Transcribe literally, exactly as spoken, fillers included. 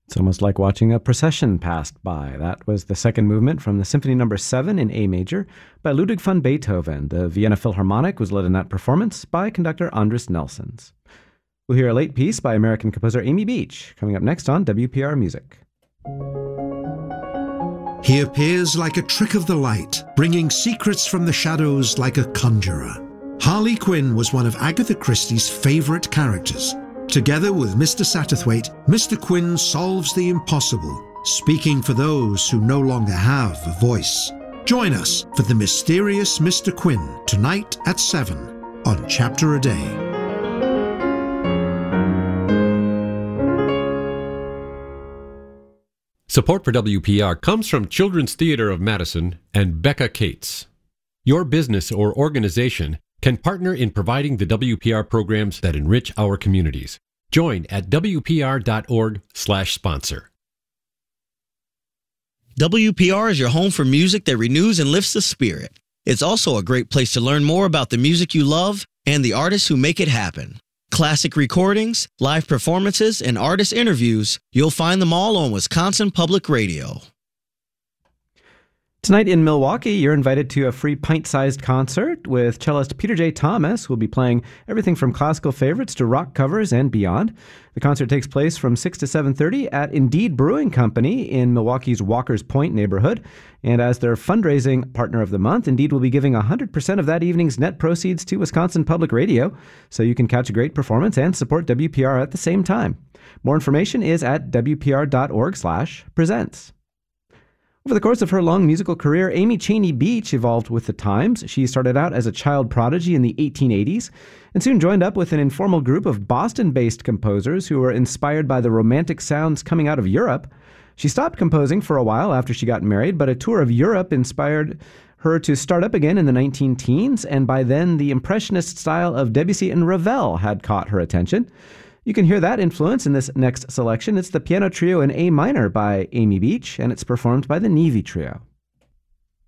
It's almost like watching a procession pass by. That was the second movement from the Symphony Number seven in A major by Ludwig van Beethoven. The Vienna Philharmonic was led in that performance by conductor Andris Nelsons. We'll hear a late piece by American composer Amy Beach, coming up next on W P R Music. He appears like a trick of the light, bringing secrets from the shadows like a conjurer. Harley Quinn was one of Agatha Christie's favorite characters. Together with Mister Satterthwaite, Mister Quinn solves the impossible, speaking for those who no longer have a voice. Join us for The Mysterious Mister Quinn tonight at seven on Chapter a Day. Support for W P R comes from Children's Theater of Madison and Becca Cates. Your business or organization can partner in providing the W P R programs that enrich our communities. Join at W P R dot org slash sponsor. W P R is your home for music that renews and lifts the spirit. It's also a great place to learn more about the music you love and the artists who make it happen. Classic recordings, live performances, and artist interviews, you'll find them all on Wisconsin Public Radio. Tonight in Milwaukee, you're invited to a free pint-sized concert with cellist Peter J. Thomas, who will be playing everything from classical favorites to rock covers and beyond. The concert takes place from six to seven thirty at Indeed Brewing Company in Milwaukee's Walker's Point neighborhood. And as their fundraising partner of the month, Indeed will be giving one hundred percent of that evening's net proceeds to Wisconsin Public Radio, so you can catch a great performance and support W P R at the same time. More information is at W P R dot org slash presents. Over the course of her long musical career, Amy Cheney Beach evolved with the times. She started out as a child prodigy in the eighteen eighties and soon joined up with an informal group of Boston-based composers who were inspired by the romantic sounds coming out of Europe. She stopped composing for a while after she got married, but a tour of Europe inspired her to start up again in the nineteen teens, and by then the impressionist style of Debussy and Ravel had caught her attention. You can hear that influence in this next selection. It's the piano trio in A minor by Amy Beach, and it's performed by the Neve Trio.